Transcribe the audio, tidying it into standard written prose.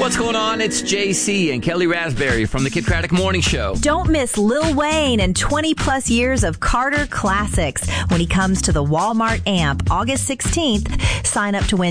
What's going on? It's JC and Kelly Raspberry from the Kid Craddock Morning Show. Don't miss Lil Wayne and 20 plus years of Carter classics when he comes to the Walmart Amp August 16th. Sign up to win